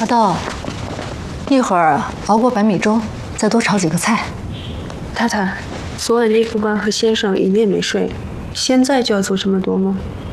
阿道，一会儿熬过白米粥，再多炒几个菜。 太太，昨晚内副官和先生一夜没睡，现在就要做这么多吗？